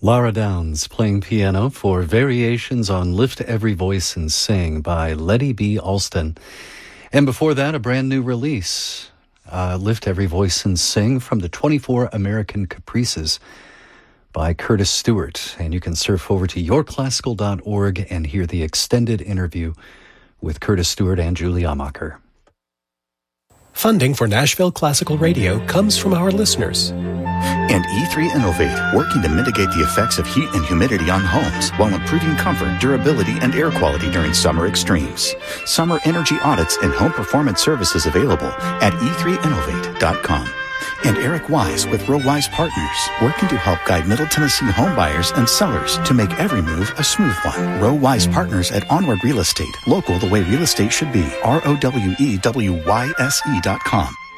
Lara Downs playing piano for Variations on Lift Every Voice and Sing by Letty B. Alston. And before that, a brand new release, Lift Every Voice and Sing from the 24 American Caprices by Curtis Stewart. And you can surf over to yourclassical.org and hear the extended interview with Curtis Stewart and Julie Amacher. Funding for Nashville Classical Radio comes from our listeners. And E3 Innovate, working to mitigate the effects of heat and humidity on homes while improving comfort, durability, and air quality during summer extremes. Summer energy audits and home performance services available at e3innovate.com. And Eric Wise with RowWise Partners, working to help guide Middle Tennessee home buyers and sellers to make every move a smooth one. RowWise Partners at Onward Real Estate, local the way real estate should be. ROWEWYSE.com.